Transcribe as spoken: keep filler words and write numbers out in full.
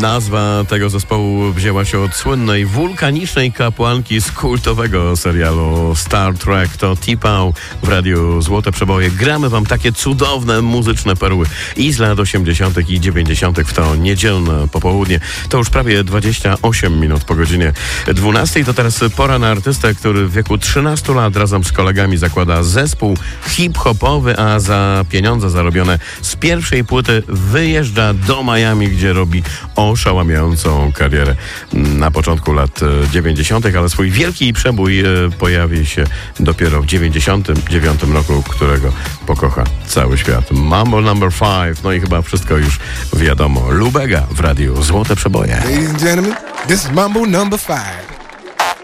Nazwa tego zespołu wzięła się od słynnej wulkanicznej kapłanki z kultowego serialu Star Trek. To T-Pow w Radiu Złote Przeboje. Gramy wam takie cudowne muzyczne perły i z lat osiemdziesiątych i dziewięćdziesiątych w to niedzielne popołudnie. To już prawie dwadzieścia osiem minut po godzinie dwunastej. To teraz pora na artystę, który w wieku trzynastu lat razem z kolegami zakłada zespół hip-hopowy, a za pieniądze zarobione z pierwszej płyty wyjeżdża do Miami, gdzie robi oszałamiającą karierę na początku lat dziewięćdziesiątych, ale swój wielki przebój pojawi się dopiero w dziewięćdziesiątym dziewiątym roku, którego pokocha cały świat. Mambo number five, no i chyba wszystko już wiadomo. Lubega w Radiu Złote Przeboje. Ladies and gentlemen, this is Mambo number five.